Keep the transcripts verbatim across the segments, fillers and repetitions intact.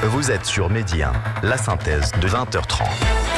Vous êtes sur Midi un, la synthèse de vingt heures trente.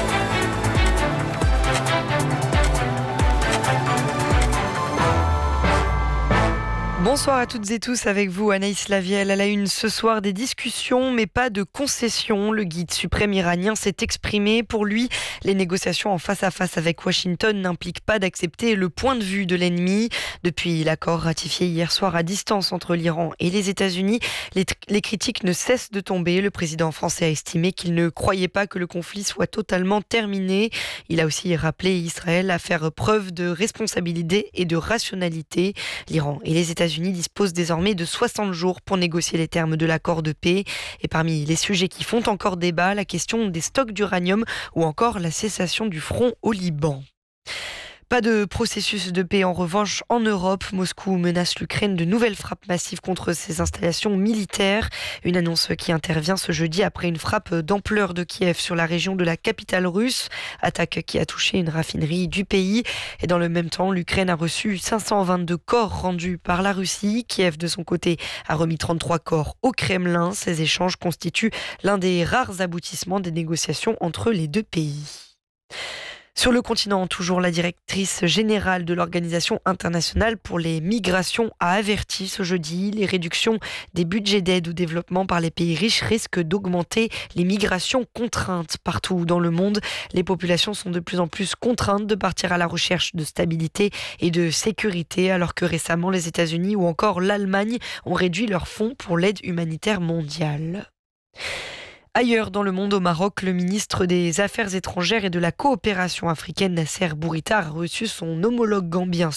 Bonsoir à toutes et tous, avec vous Anaïs Lavielle. À la une ce soir, des discussions mais pas de concessions. Le guide suprême iranien s'est exprimé. Pour lui, les négociations en face à face avec Washington n'impliquent pas d'accepter le point de vue de l'ennemi. Depuis l'accord ratifié hier soir à distance entre l'Iran et les États-Unis, les, les critiques ne cessent de tomber. Le président français a estimé qu'il ne croyait pas que le conflit soit totalement terminé. Il a aussi rappelé Israël à faire preuve de responsabilité et de rationalité. L'Iran et les États-Unis disposent désormais de soixante jours pour négocier les termes de l'accord de paix. Et parmi les sujets qui font encore débat, la question des stocks d'uranium ou encore la cessation du front au Liban. Pas de processus de paix en revanche en Europe. Moscou menace l'Ukraine de nouvelles frappes massives contre ses installations militaires. Une annonce qui intervient ce jeudi après une frappe d'ampleur de Kiev sur la région de la capitale russe. Attaque qui a touché une raffinerie du pays. Et dans le même temps, l'Ukraine a reçu cinq cent vingt-deux corps rendus par la Russie. Kiev, de son côté, a remis trente-trois corps au Kremlin. Ces échanges constituent l'un des rares aboutissements des négociations entre les deux pays. Sur le continent, toujours, la directrice générale de l'Organisation internationale pour les migrations a averti ce jeudi. Les réductions des budgets d'aide au développement par les pays riches risquent d'augmenter les migrations contraintes partout dans le monde. Les populations sont de plus en plus contraintes de partir à la recherche de stabilité et de sécurité, alors que récemment les États-Unis ou encore l'Allemagne ont réduit leurs fonds pour l'aide humanitaire mondiale. Ailleurs dans le monde, au Maroc, le ministre des Affaires étrangères et de la coopération africaine, Nasser Bourita, a reçu son homologue gambien